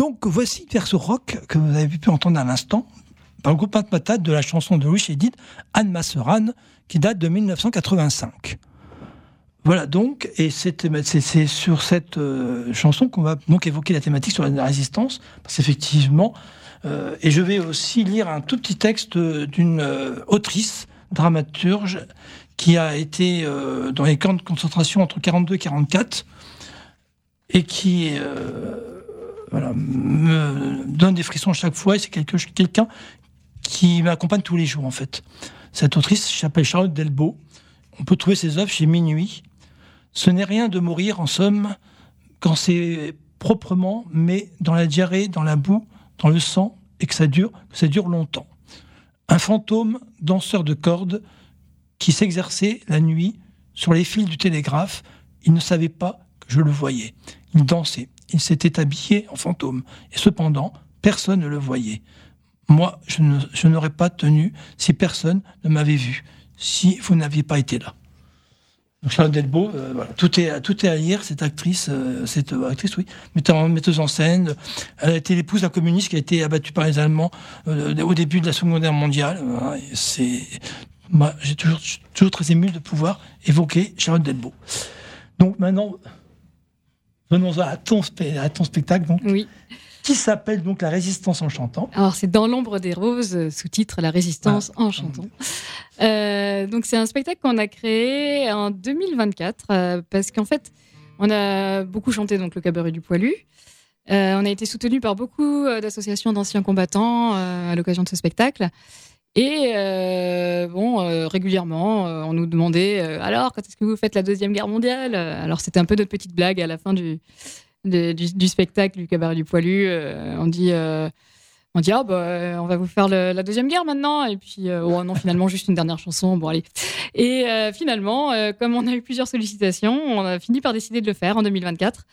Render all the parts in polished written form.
Donc, voici le verso rock que vous avez pu entendre à l'instant, par le groupe Matmatat de la chanson de Louis Chédid, Anne Masseran, qui date de 1985. Voilà donc, et c'est sur cette chanson qu'on va donc évoquer la thématique sur la résistance, parce qu'effectivement, et je vais aussi lire un tout petit texte d'une autrice, dramaturge, qui a été dans les camps de concentration entre 42 et 44, et qui me donne des frissons à chaque fois, et c'est quelqu'un qui m'accompagne tous les jours, en fait. Cette autrice s'appelle Charlotte Delbo. On peut trouver ses œuvres chez Minuit. Ce n'est rien de mourir, en somme, quand c'est proprement, mais dans la diarrhée, dans la boue, dans le sang, et que ça dure longtemps. Un fantôme, danseur de cordes, qui s'exerçait la nuit sur les fils du télégraphe. Il ne savait pas que je le voyais. Il dansait. Il s'était habillé en fantôme. Et cependant, personne ne le voyait. Moi, je n'aurais pas tenu si personne ne m'avait vu, si vous n'aviez pas été là. Donc Charlotte Delbo, voilà. Tout est à lire, cette actrice, oui, metteuse en scène. Elle a été l'épouse d'un communiste qui a été abattu par les Allemands au début de la Seconde Guerre mondiale. Voilà. Moi, j'ai toujours très ému de pouvoir évoquer Charlotte Delbo. Donc maintenant, venons à ton spectacle. Donc. Oui. Qui s'appelle donc La Résistance en chantant. Alors c'est Dans l'ombre des roses, sous-titre La Résistance en chantant. Donc c'est un spectacle qu'on a créé en 2024 parce qu'en fait on a beaucoup chanté donc le cabaret du Poilu. On a été soutenu par beaucoup d'associations d'anciens combattants à l'occasion de ce spectacle. Et régulièrement, on nous demandait alors quand est-ce que vous faites la Deuxième Guerre mondiale ? Alors c'était un peu notre petite blague à la fin du spectacle du cabaret du Poilu. On dit on va vous faire la Deuxième Guerre maintenant, et puis non, finalement juste une dernière chanson, bon allez. Et finalement, comme on a eu plusieurs sollicitations, on a fini par décider de le faire en 2024.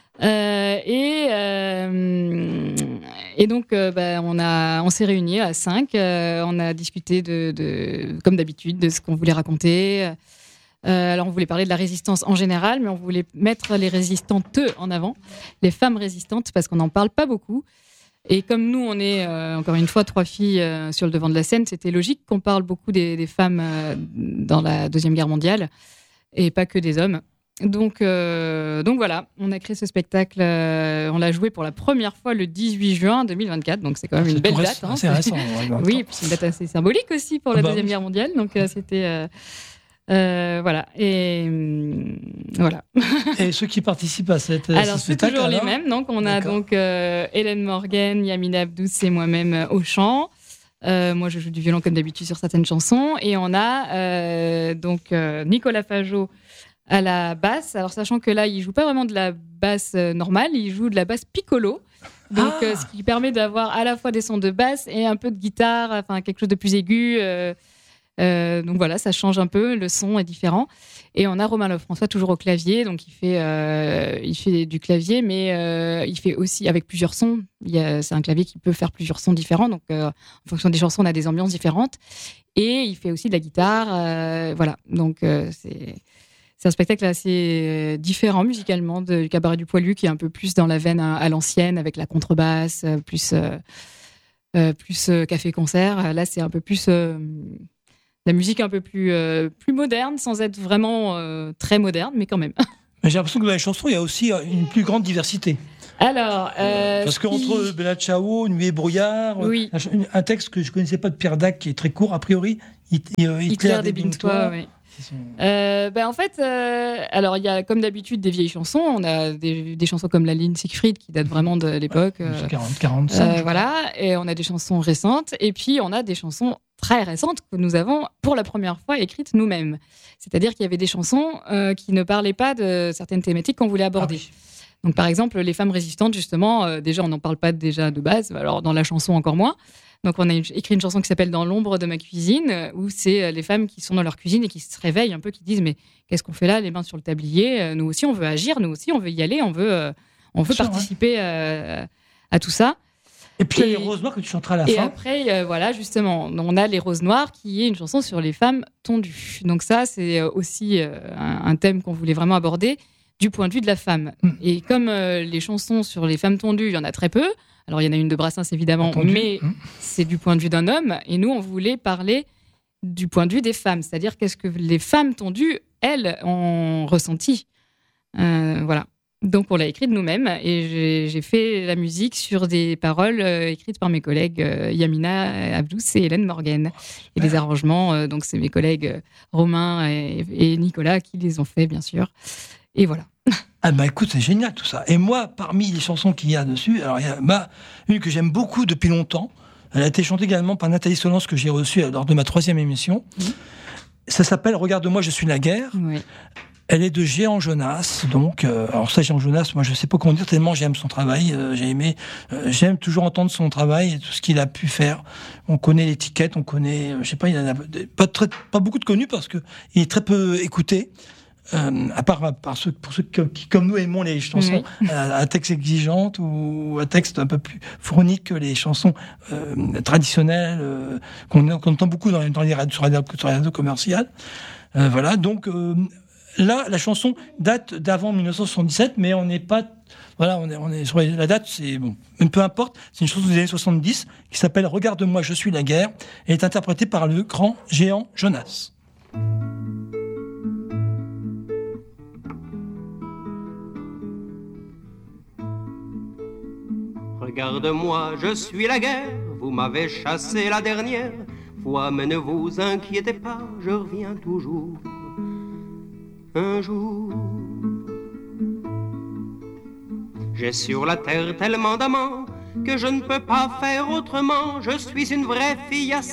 Et donc on s'est réunis à 5, on a discuté de comme d'habitude de ce qu'on voulait raconter. Alors on voulait parler de la résistance en général, mais on voulait mettre les résistantes en avant, les femmes résistantes, parce qu'on n'en parle pas beaucoup. Et comme nous, on est encore une fois 3 filles sur le devant de la scène, c'était logique qu'on parle beaucoup des femmes dans la Deuxième Guerre mondiale, et pas que des hommes. Donc voilà, on a créé ce spectacle, on l'a joué pour la première fois le 18 juin 2024, donc c'est quand même une belle date. C'est récent. Oui, et puis c'est une date assez symbolique aussi pour la Deuxième Guerre mondiale, donc c'était... voilà. Et voilà. Et ceux qui participent à ce alors, c'est spectacle, toujours les mêmes. Donc, on a donc Hélène Morgan, Yamina Abdous et moi-même au chant. Moi, je joue du violon comme d'habitude sur certaines chansons. Et on a Nicolas Fajot à la basse. Alors, sachant que là, il joue pas vraiment de la basse normale, il joue de la basse piccolo. Donc, ce qui permet d'avoir à la fois des sons de basse et un peu de guitare, enfin quelque chose de plus aigu. Donc voilà, ça change un peu, le son est différent. Et on a Romain Lefrançois toujours au clavier, donc il fait du clavier, mais il fait aussi avec plusieurs sons. C'est un clavier qui peut faire plusieurs sons différents, donc en fonction des chansons, on a des ambiances différentes. Et il fait aussi de la guitare, voilà. Donc c'est un spectacle assez différent musicalement du cabaret du Poilu, qui est un peu plus dans la veine à l'ancienne, avec la contrebasse, plus café-concert. Là, c'est un peu plus la musique un peu plus moderne, sans être vraiment très moderne, mais quand même. Mais j'ai l'impression que dans les chansons, il y a aussi une plus grande diversité. Alors, parce qu'entre Bella Ciao, Nuit et brouillard, oui. Un texte que je ne connaissais pas de Pierre Dac, qui est très court, a priori, Hitler débine-toi. Oui. En fait, alors il y a comme d'habitude des vieilles chansons. On a des chansons comme La Ligne Siegfried qui date vraiment de l'époque. 45. Voilà, et on a des chansons récentes. Et puis on a des chansons très récentes que nous avons pour la première fois écrites nous-mêmes. C'est-à-dire qu'il y avait des chansons qui ne parlaient pas de certaines thématiques qu'on voulait aborder. Ah oui. Donc par exemple, les femmes résistantes, justement, déjà on n'en parle pas déjà de base. Alors dans la chanson encore moins. Donc, on a écrit une chanson qui s'appelle Dans l'ombre de ma cuisine, où c'est les femmes qui sont dans leur cuisine et qui se réveillent un peu, qui disent mais qu'est-ce qu'on fait là, les mains sur le tablier ? Nous aussi, on veut agir, nous aussi, on veut y aller, on veut participer à tout ça. Et puis, il y a les Roses Noires que tu chanteras à la fin. Et après, voilà, justement, on a Les Roses Noires, qui est une chanson sur les femmes tondues. Donc ça, c'est aussi un thème qu'on voulait vraiment aborder, du point de vue de la femme. Et comme les chansons sur les femmes tondues, il y en a très peu. Alors, il y en a une de Brassens, évidemment, mais c'est du point de vue d'un homme. Et nous, on voulait parler du point de vue des femmes. C'est-à-dire, qu'est-ce que les femmes tondues, elles, ont ressenti. Voilà. Donc, on l'a écrite nous-mêmes. Et j'ai fait la musique sur des paroles écrites par mes collègues Yamina Abdous et Hélène Morgan. Et les arrangements, donc, c'est mes collègues Romain et Nicolas qui les ont faits, bien sûr. Et voilà. Ah bah écoute, c'est génial tout ça. Et moi, parmi les chansons qu'il y a dessus, alors il y a une que j'aime beaucoup depuis longtemps. Elle a été chantée également par Nathalie Solence, que j'ai reçue lors de ma 3e émission. Ça s'appelle « Regarde-moi, je suis la guerre ». Elle est de Jehan Jonas, donc alors ça, Jehan Jonas, moi je sais pas comment dire tellement j'aime son travail. J'aime toujours entendre son travail et tout ce qu'il a pu faire. On connaît l'étiquette, on connaît, je sais pas, il y en a pas beaucoup de connus parce que il est très peu écouté. À part pour ceux qui, comme nous, aimons les chansons à texte exigeante ou à texte un peu plus fourni que les chansons traditionnelles qu'on entend beaucoup sur les radios commerciales. Voilà, donc là, la chanson date d'avant 1977, mais on n'est pas... Voilà, on est sur la date, c'est bon, même peu importe. C'est une chanson des années 70 qui s'appelle « Regarde-moi, je suis la guerre » et est interprétée par le grand Jehan Jonas. Regarde-moi, je suis la guerre, vous m'avez chassé la dernière fois, mais ne vous inquiétez pas, je reviens toujours. Un jour, j'ai sur la terre tellement d'amants que je ne peux pas faire autrement. Je suis une vraie fille à